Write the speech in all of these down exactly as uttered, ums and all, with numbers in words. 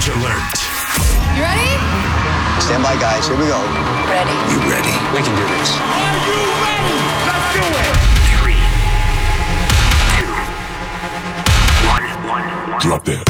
alert. You ready? Stand by, guys. Here we go. Ready. You ready? We can do this. Are you ready? Let's do it. Three, two, one, one. Drop that.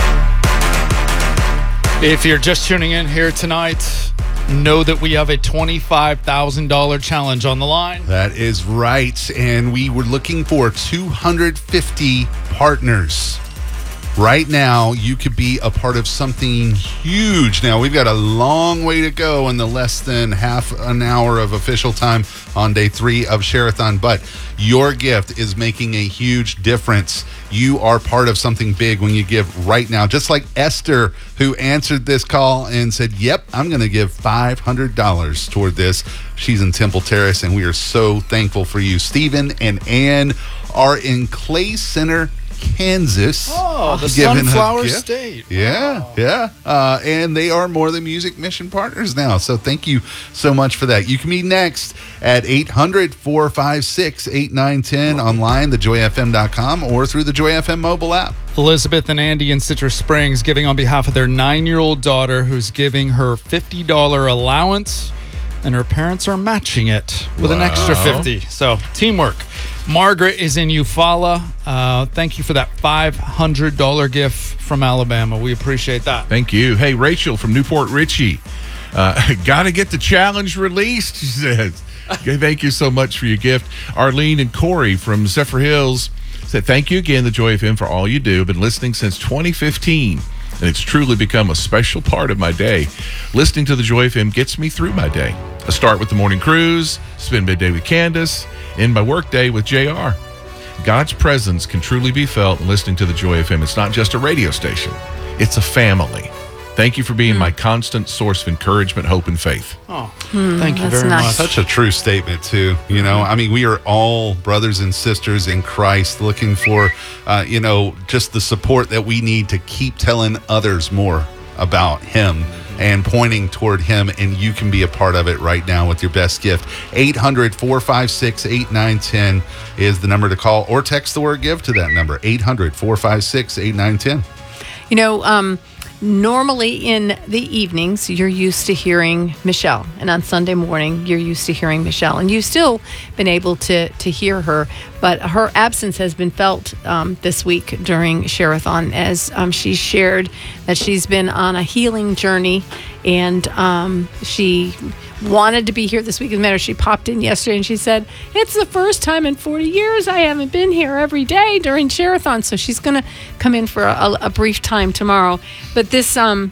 If you're just tuning in here tonight, know that we have a twenty-five thousand dollars challenge on the line. That is right. And we were looking for two hundred fifty partners. Right now, you could be a part of something huge. Now, we've got a long way to go in the less than half an hour of official time on day three of Share-a-thon, but your gift is making a huge difference. You are part of something big when you give right now. Just like Esther, who answered this call and said, yep, I'm going to give five hundred dollars toward this. She's in Temple Terrace, and we are so thankful for you. Stephen and Ann are in Clay Center, Kansas. Oh, the Giving a Sunflower gift. State. Yeah, Wow. yeah. Uh, and they are More Than Music Mission partners now. So thank you so much for that. You can be next at eight hundred, four five six, eight nine one zero online, the joy f m dot com, or through the Joy F M mobile app. Elizabeth and Andy in Citrus Springs giving on behalf of their nine-year-old daughter who's giving her fifty dollars allowance, and her parents are matching it with an extra fifty. So teamwork. Margaret is in Eufaula. Uh, thank you for that five hundred dollars gift from Alabama. We appreciate that. Thank you. Hey, Rachel from Newport Richie. Uh, Got to get the challenge released, she says. Okay, thank you so much for your gift. Arlene and Corey from Zephyr Hills said, thank you again, the Joy F M, for all you do. I've been listening since twenty fifteen, and it's truly become a special part of my day. Listening to the Joy F M gets me through my day. I start with the morning cruise, spend midday with Candace, end my workday with J R. God's presence can truly be felt in listening to the Joy F M. It's not just a radio station. It's a family. Thank you for being mm. my constant source of encouragement, hope, and faith. Oh, mm, thank you that's very nice. much. Such a true statement, too. You know, I mean, we are all brothers and sisters in Christ looking for, uh, you know, just the support that we need to keep telling others more about Him and pointing toward Him, and you can be a part of it right now with your best gift. eight hundred, four five six, eight nine one zero is the number to call, or text the word give to that number, eight hundred, four five six, eight nine one zero. You know, um, normally in the evenings, you're used to hearing Michelle. And on Sunday morning, you're used to hearing Michelle. And you've still been able to, to hear her. But her absence has been felt um, this week during Share-a-thon, as um, she shared that she's been on a healing journey. And um, she wanted to be here this week. As a matter of fact, she popped in yesterday and she said, it's the first time in forty years I haven't been here every day during Share-a-thon. So she's going to come in for a, a brief time tomorrow. But this um,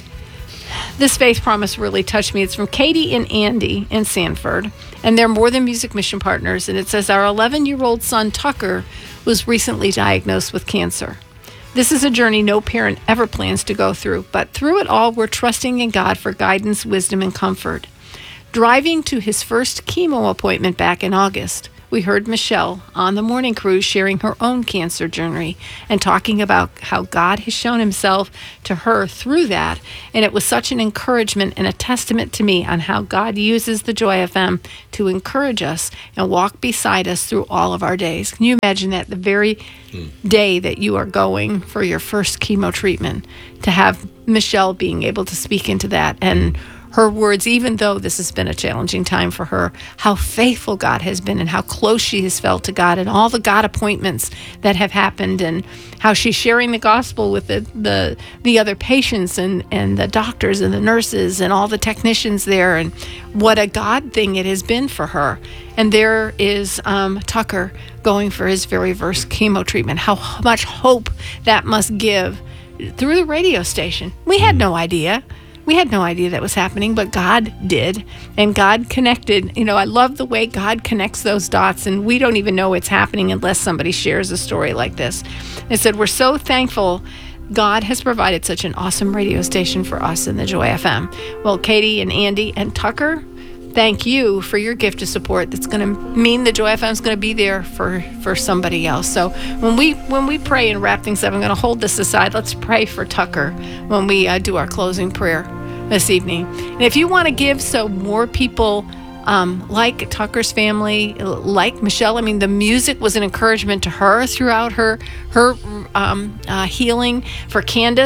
this faith promise really touched me. It's from Katie and Andy in Sanford, and they're More Than Music Mission partners. And it says, our eleven-year-old son, Tucker, was recently diagnosed with cancer. This is a journey no parent ever plans to go through, but through it all, we're trusting in God for guidance, wisdom, and comfort. Driving to his first chemo appointment back in August, we heard Michelle on the morning cruise sharing her own cancer journey and talking about how God has shown Himself to her through that. And it was such an encouragement and a testament to me on how God uses the Joy F M to encourage us and walk beside us through all of our days. Can you imagine that the very day that you are going for your first chemo treatment, to have Michelle being able to speak into that, and her words, even though this has been a challenging time for her, how faithful God has been and how close she has felt to God, and all the God appointments that have happened, and how she's sharing the gospel with the the, the other patients and, and the doctors and the nurses and all the technicians there, and what a God thing it has been for her. And there is um, Tucker going for his very first chemo treatment. How much hope that must give through the radio station. We had no idea. We had no idea that was happening, but God did, and God connected. You know, I love the way God connects those dots, and we don't even know it's happening unless somebody shares a story like this. They said, we're so thankful God has provided such an awesome radio station for us in the Joy F M. Well, Katie and Andy and Tucker, thank you for your gift of support. That's going to mean the Joy F M is going to be there for, for somebody else. So when we when we pray and wrap things up, I'm going to hold this aside. Let's pray for Tucker when we uh, do our closing prayer this evening. And if you want to give so more people um, like Tucker's family, like Michelle, I mean, the music was an encouragement to her throughout her her um, uh, healing. For Candace,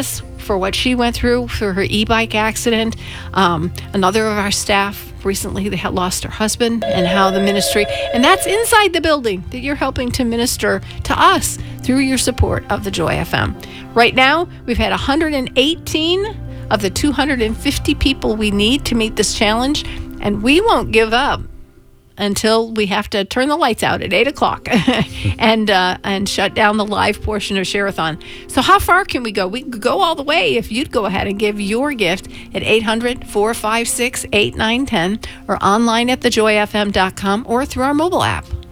for what she went through for her e-bike accident. Um, another of our staff recently, they had lost her husband, and how the ministry, and that's inside the building that you're helping to minister to us through your support of the Joy F M. Right now, we've had one hundred eighteen of the two hundred fifty people we need to meet this challenge, and we won't give up until we have to turn the lights out at eight o'clock and uh, and shut down the live portion of Share-a-thon. So how far can we go? We could go all the way if you'd go ahead and give your gift at eight hundred, four five six, eight nine one zero or online at the joy f m dot com or through our mobile app.